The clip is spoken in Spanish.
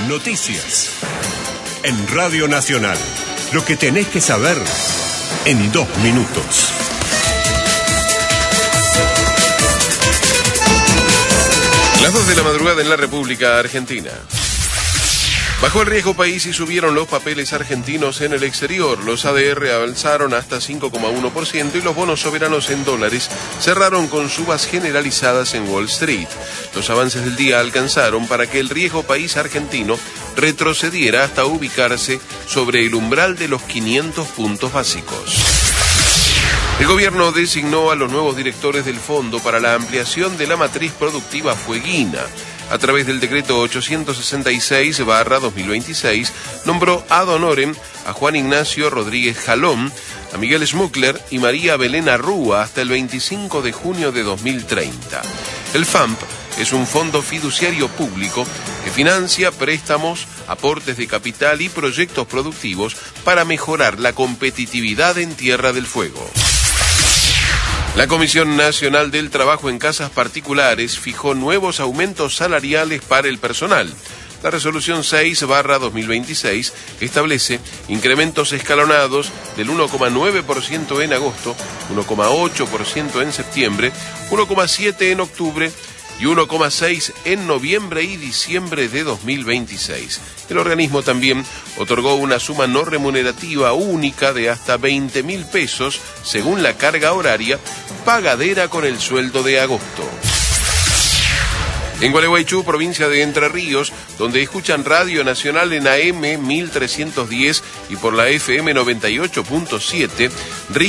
Noticias. En Radio Nacional. Lo que tenés que saber en 2 minutos. Las 2 de la madrugada en la República Argentina. Bajó el riesgo país y subieron los papeles argentinos en el exterior. Los ADR avanzaron hasta 5,1% y los bonos soberanos en dólares cerraron con subas generalizadas en Wall Street. Los avances del día alcanzaron para que el riesgo país argentino retrocediera hasta ubicarse sobre el umbral de los 500 puntos básicos. El gobierno designó a los nuevos directores del Fondo para la Ampliación de la Matriz Productiva Fueguina. A través del decreto 866/2026, nombró ad honorem a Juan Ignacio Rodríguez Jalón, a Miguel Schmuckler y María Belén Arrúa hasta el 25 de junio de 2030. El FAMP es un fondo fiduciario público que financia préstamos, aportes de capital y proyectos productivos para mejorar la competitividad en Tierra del Fuego. La Comisión Nacional del Trabajo en Casas Particulares fijó nuevos aumentos salariales para el personal. La resolución 6/2026 establece incrementos escalonados del 1,9% en agosto, 1,8% en septiembre, 1,7% en octubre y 1,6% en noviembre y diciembre de 2026. El organismo también otorgó una suma no remunerativa única de hasta 20.000 pesos, según la carga horaria, pagadera con el sueldo de agosto. En Gualeguaychú, provincia de Entre Ríos, donde escuchan Radio Nacional en AM 1310 y por la FM 98.7,